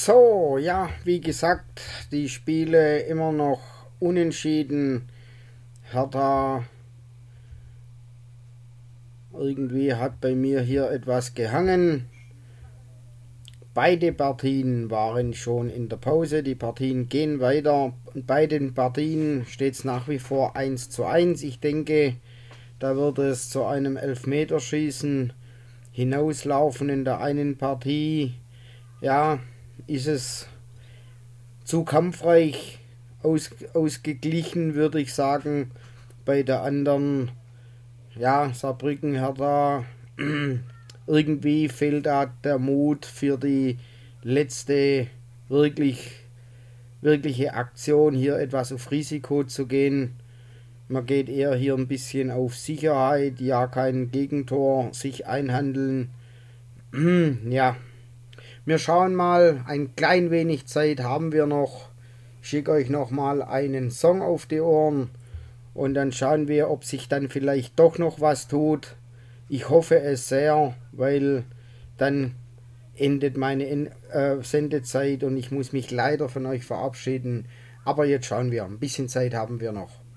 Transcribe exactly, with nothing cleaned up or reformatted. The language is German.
So, ja, wie gesagt, die Spiele immer noch unentschieden. Hertha irgendwie hat bei mir hier etwas gehangen. Beide Partien waren schon in der Pause. Die Partien gehen weiter. In beiden Partien steht es nach wie vor eins zu eins. Ich denke, da wird es zu einem Elfmeterschießen hinauslaufen in der einen Partie. Ja, ist es zu kampfreich aus, ausgeglichen, würde ich sagen. Bei der anderen, ja, Saarbrücken, Hertha, irgendwie fehlt da der Mut für die letzte wirklich, wirkliche Aktion, hier etwas auf Risiko zu gehen. Man geht eher hier ein bisschen auf Sicherheit, ja, kein Gegentor sich einhandeln. Ja, wir schauen mal, ein klein wenig Zeit haben wir noch. Ich schicke euch noch mal einen Song auf die Ohren und dann schauen wir, ob sich dann vielleicht doch noch was tut. Ich hoffe es sehr, weil dann endet meine äh, Sendezeit und ich muss mich leider von euch verabschieden. Aber jetzt schauen wir, ein bisschen Zeit haben wir noch.